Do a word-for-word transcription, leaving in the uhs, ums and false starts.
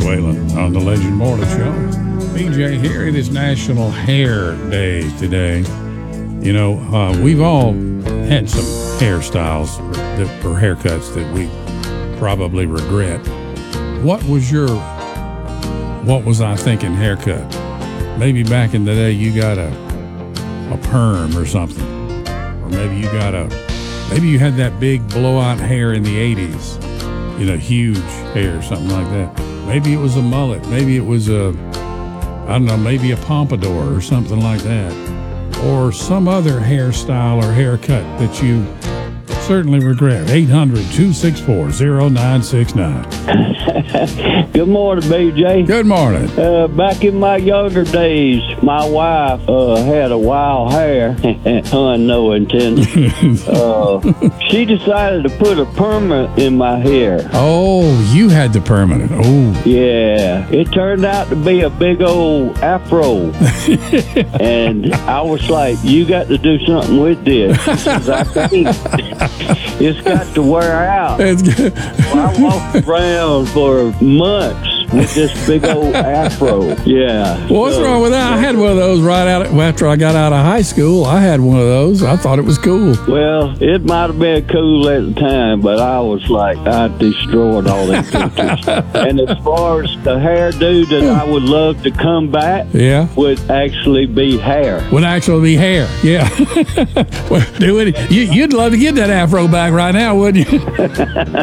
Whalen on the Legend Morning Show. B J here. It is National Hair Day today. You know, uh, we've all had some hairstyles or, that, or haircuts that we probably regret. What was your, what was I thinking haircut? Maybe back in the day you got a, a perm or something. Or maybe you got a, maybe you had that big blowout hair in the eighties. You know, huge hair, something like that. Maybe it was a mullet. Maybe it was a, I don't know, maybe a pompadour or something like that. Or some other hairstyle or haircut that you certainly regret. eight hundred, two six four, zero nine six nine. Good morning, B J. Good morning. Uh, back in my younger days, my wife uh, had a wild hair. Pun no intended. uh, she decided to put a permanent in my hair. Oh, you had the permanent. Oh. Yeah. It turned out to be a big old afro. And I was like, you got to do something with this. She says, I can't. It's got to wear out. It's good. Well, I walked around for months with this big old afro. Yeah. Well, what's so, wrong with that? I had one of those right out of, after I got out of high school. I had one of those. I thought it was cool. Well, it might have been cool at the time, but I was like, I destroyed all them pictures. And as far as the hairdo that I would love to come back, yeah, would actually be hair. Would actually be hair. Yeah. Well, do it. You, you'd love to get that afro back right now, wouldn't you?